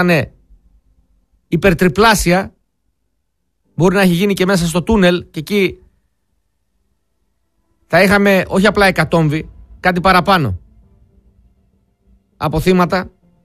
είναι υπερτριπλάσια. Μπορεί να έχει γίνει και μέσα στο τούνελ και εκεί θα είχαμε όχι απλά εκατόμβη, κάτι παραπάνω από θύματα.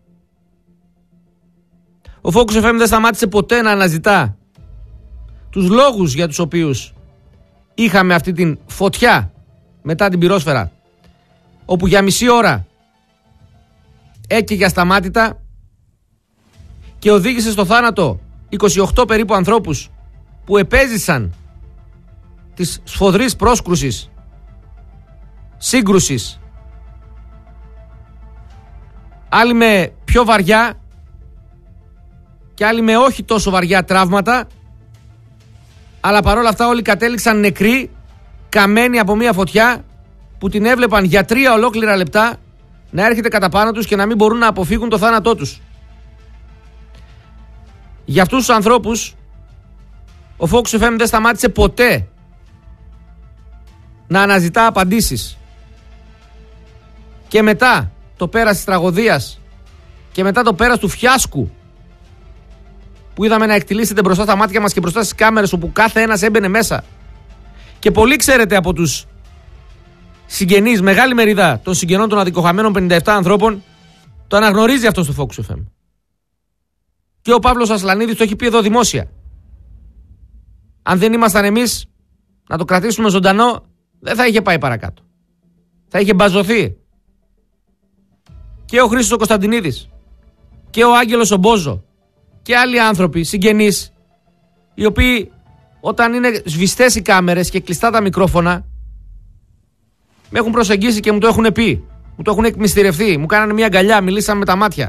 Ο Focus FM δεν σταμάτησε ποτέ να αναζητά τους λόγους για τους οποίους είχαμε αυτή την φωτιά μετά την πυρόσφαιρα, όπου για μισή ώρα έκαιγε ασταμάτητα και οδήγησε στο θάνατο 28 περίπου ανθρώπους που επέζησαν της σφοδρής πρόσκρουσης, σύγκρουσης, άλλοι με πιο βαριά και άλλοι με όχι τόσο βαριά τραύματα, αλλά παρόλα αυτά όλοι κατέληξαν νεκροί, καμένοι από μια φωτιά που την έβλεπαν για 3 ολόκληρα λεπτά να έρχεται κατά πάνω τους και να μην μπορούν να αποφύγουν το θάνατό τους. Για αυτούς τους ανθρώπους ο Focus FM δεν σταμάτησε ποτέ να αναζητά απαντήσεις. Και μετά το πέρας της τραγωδίας και μετά το πέρας του φιάσκου που είδαμε να εκτιλήσεται μπροστά στα μάτια μας και μπροστά στις κάμερες, όπου κάθε ένας έμπαινε μέσα. Και πολλοί, ξέρετε, από τους συγγενείς, μεγάλη μερίδα των συγγενών των αδικοχαμένων 57 ανθρώπων, το αναγνωρίζει αυτό στο Focus FM. Και ο Παύλος Ασλανίδης το έχει πει εδώ δημόσια. Αν δεν ήμασταν εμείς να το κρατήσουμε ζωντανό, δεν θα είχε πάει παρακάτω. Θα είχε μπαζωθεί. Και ο Χρήστος ο Κωνσταντινίδης και ο Άγγελος ο Μπόζο και άλλοι άνθρωποι, συγγενείς, οι οποίοι όταν είναι σβηστές οι κάμερες και κλειστά τα μικρόφωνα, με έχουν προσεγγίσει και μου το έχουν πει, μου το έχουν εκμυστηρευτεί, μου κάνανε μια αγκαλιά, μιλήσαμε με τα μάτια.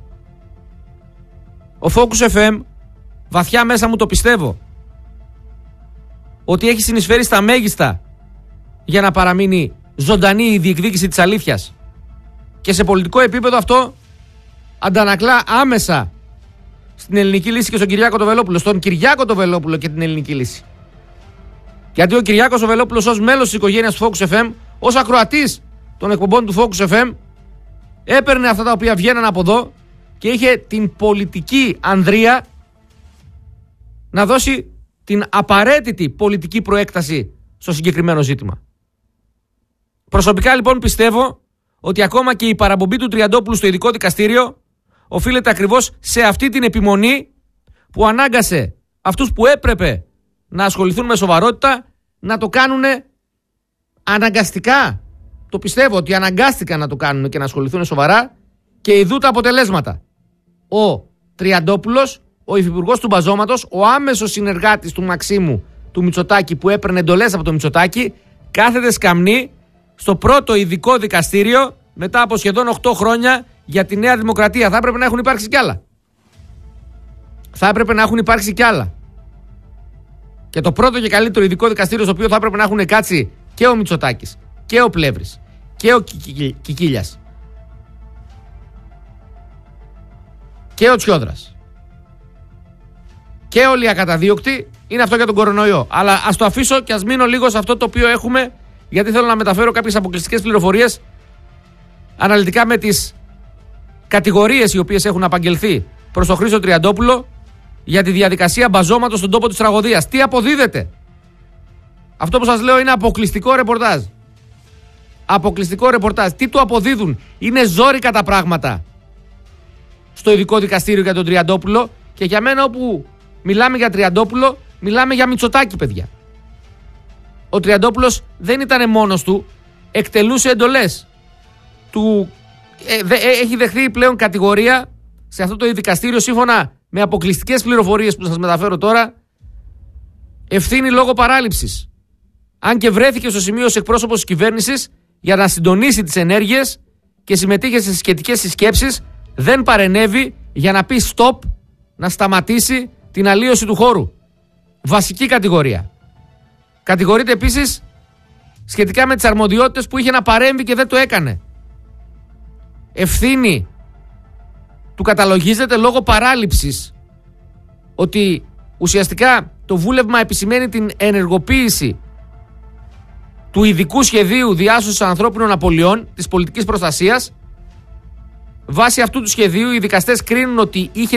Ο Focus FM, βαθιά μέσα μου το πιστεύω, ότι έχει συνεισφέρει στα μέγιστα για να παραμείνει ζωντανή η διεκδίκηση της αλήθειας. Και σε πολιτικό επίπεδο αυτό αντανακλά άμεσα στην Ελληνική Λύση και στον Κυριάκο το Βελόπουλο. Στον Κυριάκο το Βελόπουλο και την Ελληνική Λύση. Γιατί ο Κυριάκος ο Βελόπουλος, ως μέλος της οικογένειας του Focus FM, ως ακροατής των εκπομπών του Focus FM, έπαιρνε αυτά τα οποία βγαίναν από εδώ και είχε την πολιτική ανδρεία να δώσει την απαραίτητη πολιτική προέκταση στο συγκεκριμένο ζήτημα. Προσωπικά λοιπόν πιστεύω ότι ακόμα και η παραπομπή του Τριαντόπουλου στο ειδικό δικαστήριο οφείλεται ακριβώς σε αυτή την επιμονή που ανάγκασε αυτούς που έπρεπε να ασχοληθούν με σοβαρότητα να το κάνουν αναγκαστικά. Το πιστεύω ότι αναγκάστηκαν να το κάνουν και να ασχοληθούν σοβαρά, και ειδού τα αποτελέσματα. Ο Τριαντόπουλος, ο υφυπουργός του μπαζώματος, ο άμεσος συνεργάτης του Μαξίμου του Μητσοτάκη, που έπαιρνε εντολές από το Μητσοτάκη, κάθεται σκαμνή στο πρώτο ειδικό δικαστήριο μετά από σχεδόν 8 χρόνια για τη Νέα Δημοκρατία. Θα έπρεπε να έχουν υπάρξει κι άλλα. Θα έπρεπε να έχουν υπάρξει κι άλλα. Και το πρώτο και καλύτερο ειδικό δικαστήριο στο οποίο θα έπρεπε να έχουν κάτσει και ο Μητσοτάκης και ο Πλεύρης και ο Κικίλιας και ο Τσιόδρας και όλοι οι ακαταδίωκτοι, είναι αυτό για τον κορονοϊό. Αλλά ας το αφήσω και ας μείνω λίγο σε αυτό το οποίο έχουμε, γιατί θέλω να μεταφέρω κάποιες αποκλειστικές πληροφορίες αναλυτικά με τις κατηγορίες οι οποίες έχουν απαγγελθεί προς τον Χρήστο Τριαντόπουλο για τη διαδικασία μπαζώματος στον τόπο της τραγωδίας. Τι αποδίδεται? Αυτό που σας λέω είναι αποκλειστικό ρεπορτάζ. Αποκλειστικό ρεπορτάζ. Τι του αποδίδουν? Είναι ζόρικα τα πράγματα στο ειδικό δικαστήριο για τον Τριαντόπουλο, και για μένα όπου μιλάμε για Τριαντόπουλο μιλάμε για Μητσοτάκη, παιδιά. Ο Τριαντόπουλος δεν ήταν μόνος του, εκτελούσε εντολές. Έχει δεχθεί πλέον κατηγορία σε αυτό το δικαστήριο, σύμφωνα με αποκλειστικές πληροφορίες που σας μεταφέρω τώρα, ευθύνη λόγω παράληψης. Αν και βρέθηκε στο σημείο ως εκπρόσωπος της κυβέρνησης για να συντονίσει τις ενέργειες και συμμετείχε σε σχετικές συσκέψεις, δεν παρενέβη για να πει stop, να σταματήσει την αλλίωση του χώρου. Βασική κατηγορία. Κατηγορείται επίσης σχετικά με τις αρμοδιότητες που είχε να παρέμβει και δεν το έκανε. Ευθύνη του καταλογίζεται λόγω παράληψης, ότι ουσιαστικά το βούλευμα επισημαίνει την ενεργοποίηση του ειδικού σχεδίου διάσωσης ανθρώπινων απολειών της πολιτικής προστασίας, Βάσει αυτού του σχεδίου, οι δικαστές κρίνουν ότι είχε